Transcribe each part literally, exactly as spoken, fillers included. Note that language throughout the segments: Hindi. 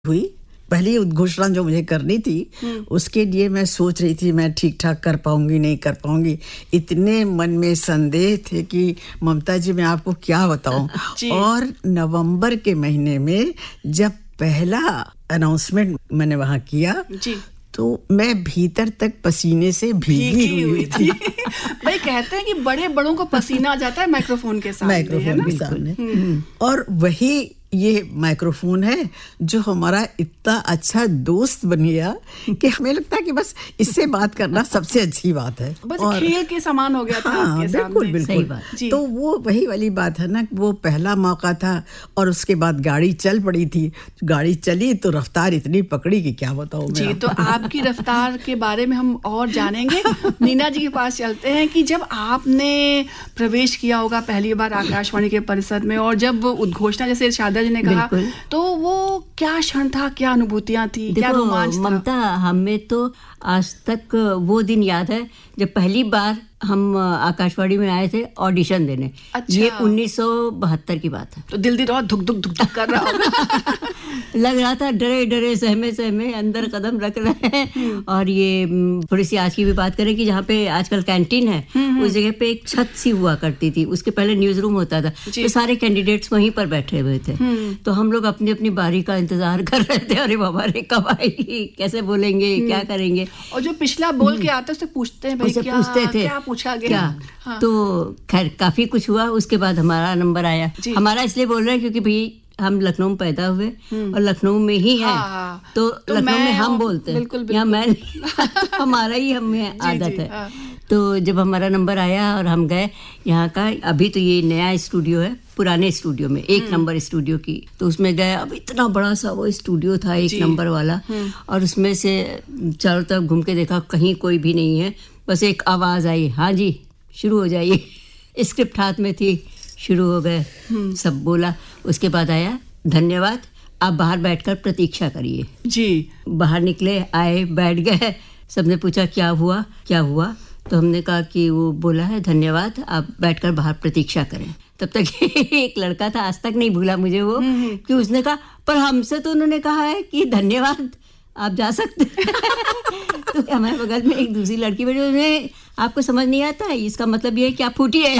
हुई। पहली उद्घोषणा जो मुझे करनी थी उसके लिए मैं सोच रही थी मैं ठीक ठाक कर पाऊंगी नहीं कर पाऊंगी। इतने मन में संदेह थे कि ममता जी मैं आपको क्या बताऊं। और नवंबर के महीने में जब पहला अनाउंसमेंट मैंने वहां किया जी, तो मैं भीतर तक पसीने से भीगी हुई थी। भाई कहते हैं कि बड़े बड़ों को पसीना आ जाता है माइक्रोफोन के सामने, माइक्रोफोन के सामने। और वही ये माइक्रोफोन है जो हमारा इतना अच्छा दोस्त बन गया कि हमें लगता है कि बस इससे बात करना सबसे अच्छी बात है। बस और खेल के समान हो गया था हाँ, आपके बिल्कुल सामने। बिल्कुल बात। तो वो वही वाली बात है ना, वो पहला मौका था और उसके बाद गाड़ी चल पड़ी थी। गाड़ी चली तो रफ्तार इतनी पकड़ी कि क्या बताऊं मैं। जी, तो आपकी रफ्तार के बारे में हम और जानेंगे। नीना जी के पास चलते हैं कि जब आपने प्रवेश किया होगा पहली बार आकाशवाणी के परिसर में और जब उद्घोषणा जैसे इरशादा जी ने कहा, तो वो क्या क्षण था, क्या अनुभूतियां थी, क्या रोमांच था? ममता, हमें तो आज तक वो दिन याद है जब पहली बार हम आकाशवाणी में आए थे ऑडिशन देने। अच्छा। ये उन्नीस सौ बहत्तर की बात है। तो दिल दिल और धुक धुक धुक धुक कर रहा होगा। लग रहा था डरे डरे सहमे सहमे अंदर कदम रख रहे हैं। और ये थोड़ी सी आज की भी बात करें कि जहाँ पे आजकल कैंटीन है उस जगह पे एक छत सी हुआ करती थी, उसके पहले न्यूज रूम होता था, तो सारे कैंडिडेट्स वहीं पर बैठे हुए थे। तो हम लोग अपनी अपनी बारी का इंतजार कर रहे थे। अरे बाबा रे कब आएगी, कैसे बोलेंगे, क्या करेंगे। और जो पिछला बोल के आता है उससे पूछते हैं भाई क्या पूछते थे क्या पूछा गया क्या? हाँ। तो खैर काफी कुछ हुआ। उसके बाद हमारा नंबर आया। हमारा इसलिए बोल रहे हैं क्योंकि भाई हम लखनऊ में पैदा हुए और लखनऊ में ही हैं। हाँ, तो, तो लखनऊ में हम बोलते हैं, यहाँ मैं हमारा ही हमें आदत है। हाँ। तो जब हमारा नंबर आया और हम गए यहाँ का, अभी तो ये नया स्टूडियो है, पुराने स्टूडियो में एक नंबर स्टूडियो की, तो उसमें गए। अब इतना बड़ा सा वो स्टूडियो था एक नंबर वाला, और उसमें से चारों तरफ घूम के देखा, कहीं कोई भी नहीं है। बस एक आवाज आई, हाँ जी शुरू हो जाइए। स्क्रिप्ट हाथ में थी, शुरू हो गए, सब बोला। उसके बाद आया धन्यवाद, आप बाहर बैठकर प्रतीक्षा करिए। जी बाहर निकले, आए, बैठ गए। सबने पूछा क्या हुआ क्या हुआ, तो हमने कहा कि वो बोला है धन्यवाद, आप बैठकर बाहर प्रतीक्षा करें। तब तक एक लड़का था, आज तक नहीं भूला मुझे वो, कि उसने कहा पर हमसे तो उन्होंने कहा है कि धन्यवाद आप जा सकते। तो हमारे बगल में एक दूसरी लड़की बैठी, उन्हें आपको समझ नहीं आता है, इसका मतलब ये है कि आप फूटी है।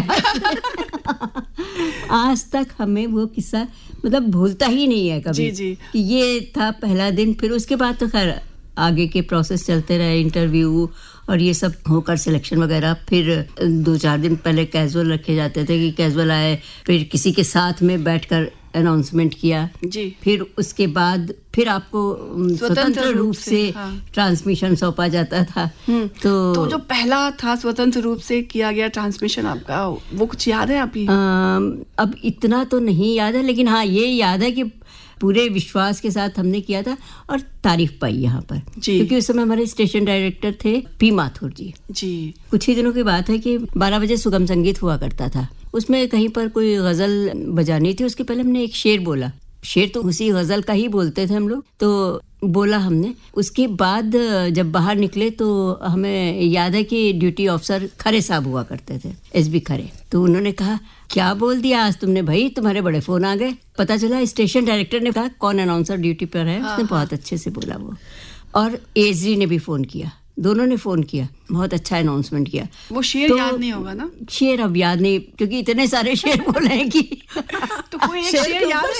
आज तक हमें वो किस्सा मतलब भूलता ही नहीं है कभी। जी जी। कि ये था पहला दिन। फिर उसके बाद तो खैर आगे के प्रोसेस चलते रहे, इंटरव्यू और ये सब होकर सिलेक्शन वगैरह। फिर दो चार दिन पहले कैजुअल रखे जाते थे कि कैजुअल आए, फिर किसी के साथ में बैठकर अनाउंसमेंट किया जी। फिर उसके बाद फिर आपको स्वतंत्र रूप से हाँ। ट्रांसमिशन सौंपा जाता था। तो, तो जो पहला था स्वतंत्र रूप से किया गया ट्रांसमिशन आपका, वो कुछ याद है अभी? अब इतना तो नहीं याद है, लेकिन हाँ ये याद है कि पूरे विश्वास के साथ हमने किया था और तारीफ पाई यहाँ पर, क्योंकि उस समय हमारे स्टेशन डायरेक्टर थे पी माथुर जी। जी कुछ ही दिनों की बात है कि बारह बजे सुगम संगीत हुआ करता था, उसमें कहीं पर कोई गजल बजानी थी। उसके पहले हमने एक शेर बोला, शेर तो उसी गजल का ही बोलते थे हम लोग, तो बोला हमने। उसके बाद जब बाहर निकले तो हमें याद है कि ड्यूटी ऑफिसर खरे साहब हुआ करते थे, एस बी खरे। तो उन्होंने कहा क्या बोल दिया आज तुमने भाई, तुम्हारे बड़े फोन आ गए। पता चला स्टेशन डायरेक्टर ने कहा कौन अनाउंसर ड्यूटी पर है, उसने बहुत अच्छे से बोला वो। और एसडी ने भी फोन किया, दोनों ने फोन किया, बहुत अच्छा अनाउंसमेंट किया। वो शेर तो, याद नहीं होगा ना? शेर अब याद नहीं, क्योंकि इतने सारे शेर बोले हैं कि तो कोई एक शेर, शेर याद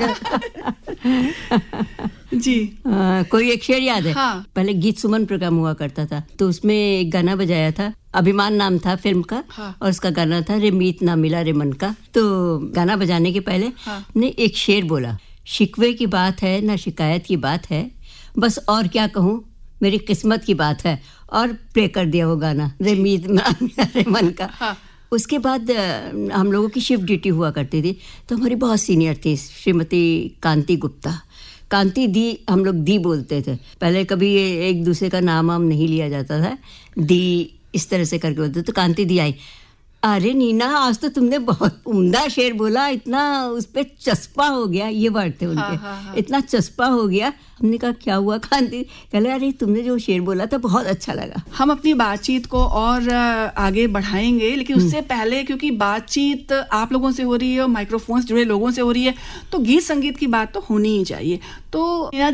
है जी। आ, कोई एक शेर याद है? हाँ। पहले गीत सुमन प्रोग्राम हुआ करता था, तो उसमें एक गाना बजाया था, अभिमान नाम था फिल्म का। हाँ। और उसका गाना था रे मीत ना मिला रे मन का। तो गाना बजाने के पहले हाँ। ने एक शेर बोला, शिकवे की बात है ना शिकायत की बात है, बस और क्या कहूँ मेरी किस्मत की बात है, और प्ले कर दिया वो गाना रे मीत ना मिला रे मन का। हाँ। उसके बाद हम लोगों की शिफ्ट ड्यूटी हुआ करती थी, तो हमारी बहुत सीनियर थी श्रीमती कांति गुप्ता। कांति दी हम लोग दी बोलते थे, पहले कभी एक दूसरे का नाम वाम नहीं लिया जाता था, दी इस तरह से करके बोलते। तो कांति दी आई, अरे नीना आज तो तुमने बहुत उम्दा शेर बोला, इतना उस पे चस्पा हो गया, ये वर्ड थे उनके। हाँ, हाँ, हाँ। इतना चस्पा हो गया। हमने कहा क्या हुआ कांति? कहले अरे तुमने जो शेर बोला था बहुत अच्छा लगा। हम अपनी बातचीत को और आगे बढ़ाएंगे, लेकिन उससे पहले क्योंकि बातचीत आप लोगों से हो रही है और माइक्रोफोन से जुड़े लोगों से हो रही है, तो गीत संगीत की बात तो होनी ही चाहिए। तो